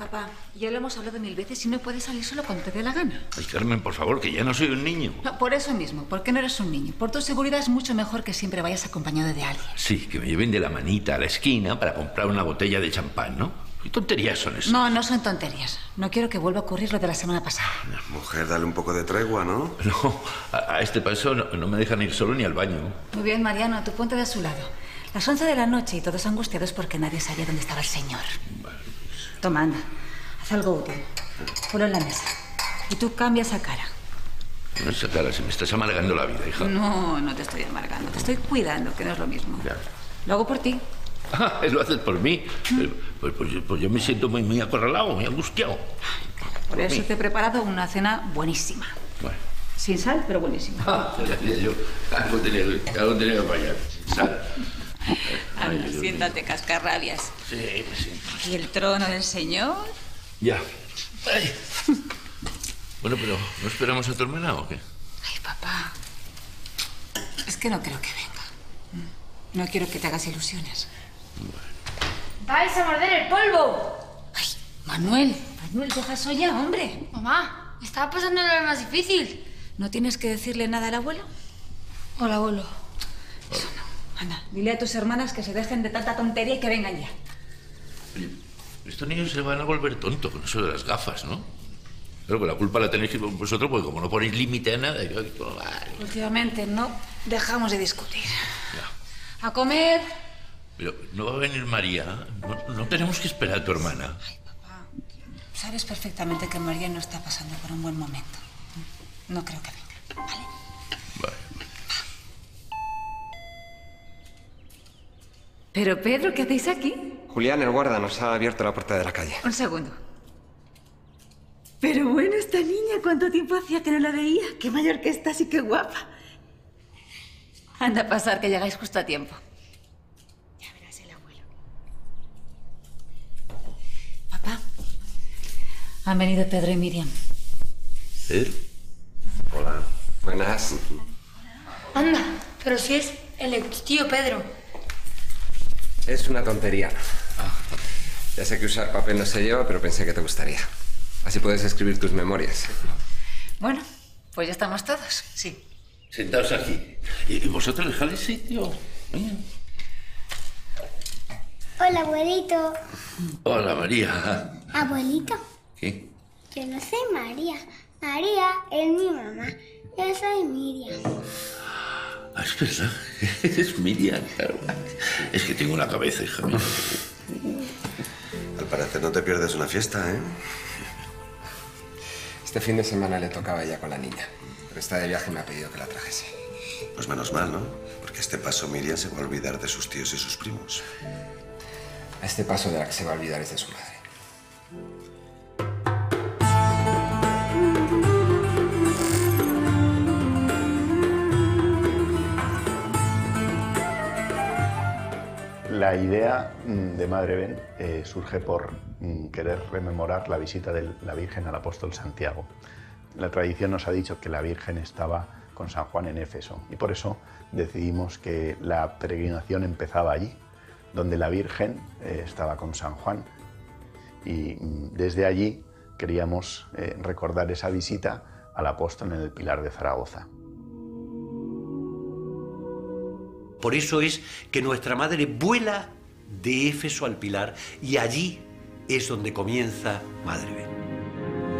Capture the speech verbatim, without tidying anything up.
Papá, ya lo hemos hablado mil veces y no puedes salir solo cuando te dé la gana. Ay, Carmen, por favor, que ya no soy un niño. No, por eso mismo, porque no eres un niño. Por tu seguridad es mucho mejor que siempre vayas acompañado de alguien. Sí, que me lleven de la manita a la esquina para comprar una botella de champán, ¿no? ¿Qué tonterías son esas? No, no son tonterías. No quiero que vuelva a ocurrir lo de la semana pasada. Mujer, dale un poco de tregua, ¿no? No, a, a este paso no, no me dejan ir solo ni al baño. Muy bien, Mariano, tú ponte de su lado. Las once de la noche y todos angustiados porque nadie sabía dónde estaba el señor. Toma, anda. Haz algo útil. Ponlo en la mesa. Y tú cambia esa cara. No, esa cara, se me estás amargando la vida, hija. No, no te estoy amargando. Te estoy cuidando, que no es lo mismo. Ya. Lo hago por ti. Ah, lo haces por mí. Pues, pues, pues, yo- pues yo me siento muy, muy acorralado, muy angustiado. Por eso te he preparado una cena buenísima. Bueno. Sin sal, pero buenísima. Ah, ya decía yo. Algo tenía, algo tenía que fallar. Sal. Ay, Anda, Dios siéntate, cascarrabias. Sí, sí. ¿Y el trono del señor? Ya. Ay. Bueno, pero ¿no esperamos a tu hermana o qué? Ay, papá. Es que no creo que venga. No quiero que te hagas ilusiones. ¡Vais a morder el polvo! Ay, Manuel. Manuel, deja eso ya, hombre. Mamá, me estaba pasando lo más difícil. ¿No tienes que decirle nada al abuelo? Hola, abuelo. Eso no. Anda, dile a tus hermanas que se dejen de tanta tontería y que vengan ya. Oye, estos niños se van a volver tontos con eso de las gafas, ¿no? Pero que la culpa la tenéis vosotros, porque como no ponéis límite a nada, yo digo, vale. Últimamente no dejamos de discutir. Ya. A comer. Pero no va a venir María. No, no tenemos que esperar a tu hermana. Ay, papá. Sabes perfectamente que María no está pasando por un buen momento. No creo que venga, ¿vale? Vale. Pero Pedro, ¿qué hacéis aquí? Julián, el guarda, nos ha abierto la puerta de la calle. Un segundo. Pero bueno, esta niña, ¿cuánto tiempo hacía que no la veía? Qué mayor que estás y qué guapa. Anda a pasar, que llegáis justo a tiempo. Ya verás el abuelo. Papá, han venido Pedro y Miriam. ¿Pedro? Hola. Buenas. Anda, pero si es el ex tío Pedro. Es una tontería. Ya sé que usar papel no se lleva, pero pensé que te gustaría. Así puedes escribir tus memorias. Bueno, pues ya estamos todos. Sí. Sentaos aquí. ¿Y vosotros dejad sitio? Venga. Hola, abuelito. Hola, María. Abuelito, ¿Qué? yo no soy María. María es mi mamá. Yo soy Miriam. Ah, es verdad. Es Miriam, claro. Es que tengo una cabeza, hija mía. Al parecer no te pierdes una fiesta, ¿eh? Este fin de semana le tocaba ya con la niña. Pero está de viaje y me ha pedido que la trajese. Pues menos mal, ¿no? Porque a este paso Miriam se va a olvidar de sus tíos y sus primos. A este paso de la que se va a olvidar es de su madre. La idea mm, de Madre Ven eh, surge por mm, querer rememorar la visita de la Virgen al apóstol Santiago. La tradición nos ha dicho que la Virgen estaba con San Juan en Éfeso y por eso decidimos que la peregrinación empezaba allí, donde la Virgen eh, estaba con San Juan, y mm, desde allí queríamos eh, recordar esa visita al apóstol en el Pilar de Zaragoza. Por eso es que nuestra madre vuela de Éfeso al Pilar y allí es donde comienza Madre Ven.